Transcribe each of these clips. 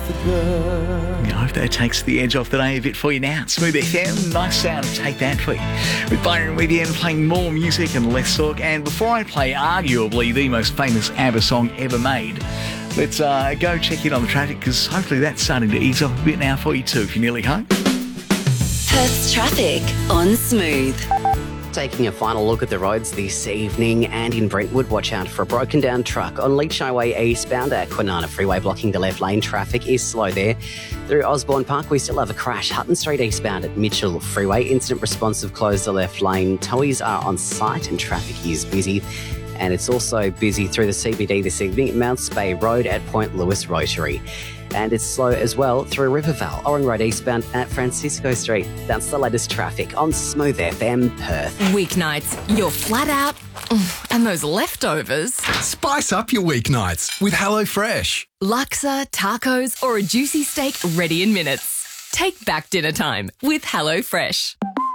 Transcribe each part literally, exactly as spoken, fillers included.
I hope that takes the edge off the day a bit for you now. Smooth F M, nice sound to take that for you. With Byron with you and playing more music and less talk. And before I play arguably the most famous ABBA song ever made, let's uh, go check in on the traffic, because hopefully that's starting to ease off a bit now for you too, if you're nearly home. Perth's traffic on Smooth. Taking a final look at the roads this evening, and in Brentwood, watch out for a broken down truck on Leach Highway eastbound at Kwinana Freeway, blocking the left lane. Traffic is slow there. Through Osborne Park, we still have a crash. Hutton Street eastbound at Mitchell Freeway. Incident response have closed the left lane. Towies are on site and traffic is busy. And it's also busy through the C B D this evening at Mounts Bay Road at Point Lewis Rotary. And it's slow as well through Rivervale, Orring Road eastbound at Francisco Street. That's the latest traffic on Smooth F M Perth. Weeknights, you're flat out, and those leftovers. Spice up your weeknights with HelloFresh. Laksa, tacos, or a juicy steak ready in minutes. Take back dinner time with HelloFresh.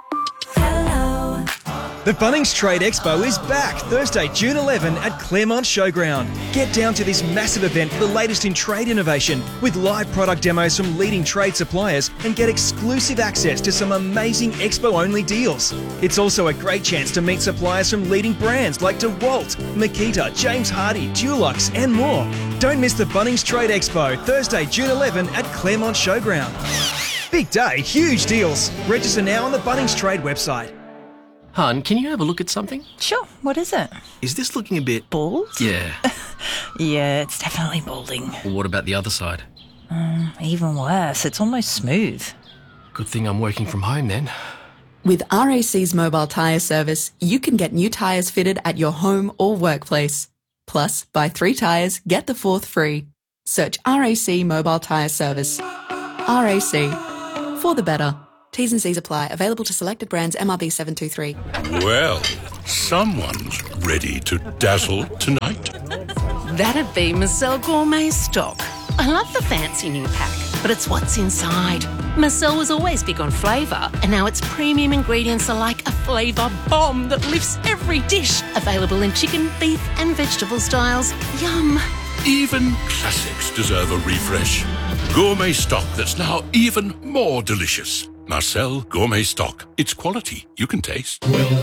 The Bunnings Trade Expo is back Thursday, June eleventh at Claremont Showground. Get down to this massive event for the latest in trade innovation with live product demos from leading trade suppliers and get exclusive access to some amazing expo-only deals. It's also a great chance to meet suppliers from leading brands like DeWalt, Makita, James Hardie, Dulux and more. Don't miss the Bunnings Trade Expo Thursday, June eleventh at Claremont Showground. Big day, huge deals. Register now on the Bunnings Trade website. Hun, can you have a look at something? Sure, what is it? Is this looking a bit... Bald? Yeah. Yeah, it's definitely balding. Well, what about the other side? Um, even worse, it's almost smooth. Good thing I'm working from home then. With R A C's mobile tyre service, you can get new tyres fitted at your home or workplace. Plus, buy three tyres, get the fourth free. Search R A C Mobile Tyre Service. R A C. For the better. T's and C's apply. Available to selected brands. M R B seven two three. Well, someone's ready to dazzle tonight. That'd be Marcel Gourmet Stock. I love the fancy new pack, but it's what's inside. Marcel was always big on flavour, and now its premium ingredients are like a flavour bomb that lifts every dish. Available in chicken, beef and vegetable styles. Yum. Even classics deserve a refresh. Gourmet Stock that's now even more delicious. Marcel Gourmet Stock. It's quality you can taste. Well